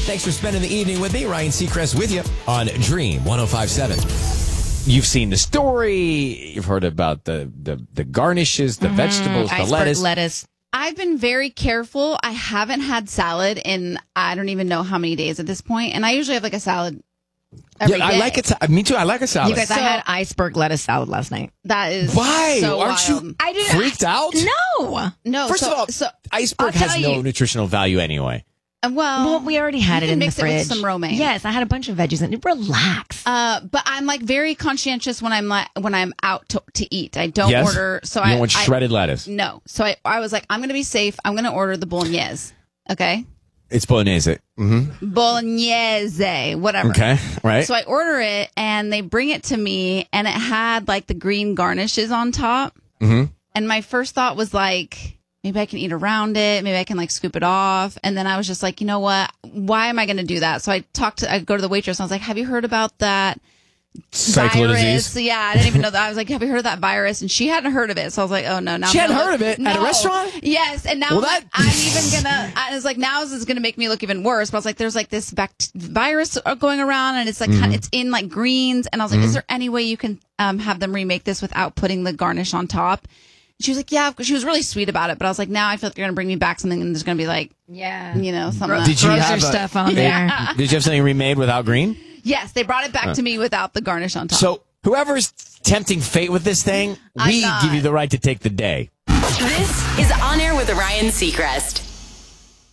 Thanks for spending the evening with me. Ryan Seacrest with you on Dream 105.7. You've seen the story. You've heard about the garnishes, the vegetables, the lettuce. I've been very careful. I haven't had salad in I don't even know how many days at this point, and I usually have like a salad every day. I like it. Me too. I like a salad. You guys, I had iceberg lettuce salad last night. That is why? so Aren't wild. you freaked out? No. First of all, iceberg has no nutritional value anyway. Well, we already had it in the fridge. Mix it with some romaine. Yes, I had a bunch of veggies in it. Relax. But I'm like very conscientious when I'm out to eat. I don't order. So you don't want shredded lettuce. No. So I was like, I'm going to be safe. I'm going to order the bolognese. Okay. It's bolognese. Mm-hmm. Bolognese, whatever. Okay, right. So I order it, and they bring it to me, and it had like the green garnishes on top. Mm-hmm. And my first thought was like, maybe I can eat around it. Maybe I can like scoop it off. And then I was just like, you know what? Why am I going to do that? So I go to the waitress, and I was like, have you heard about that virus? Disease? Yeah, I didn't even know that. I was like, have you heard of that virus? And she hadn't heard of it. So I was like, oh no. Now she hadn't heard of it at a restaurant? Yes. And now I'm even going to, I was like, now this is going to make me look even worse. But I was like, there's like this virus going around, and it's like, it's in like greens. And I was like, is there any way you can have them remake this without putting the garnish on top? She was like, yeah, she was really sweet about it. But I was like, now I feel like you're going to bring me back something, and there's going to be like, something. Did you have stuff on there? Did you have something remade without green? Yes, they brought it back to me without the garnish on top. So whoever's tempting fate with this thing, we give you the right to take the day. This is On Air with Ryan Seacrest.